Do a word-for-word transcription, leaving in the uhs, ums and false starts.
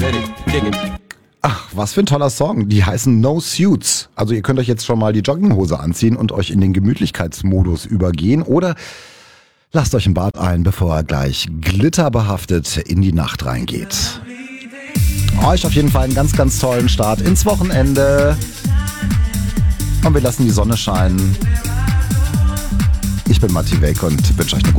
ready, kick it. Ach, was für ein toller Song. Die heißen No Suits. Also ihr könnt euch jetzt schon mal die Jogginghose anziehen und euch in den Gemütlichkeitsmodus übergehen. Oder lasst euch ein Bad ein, bevor er gleich glitterbehaftet in die Nacht reingeht. Euch auf jeden Fall einen ganz, ganz tollen Start ins Wochenende. Und wir lassen die Sonne scheinen. Ich bin Matti Weg und wünsche euch eine gute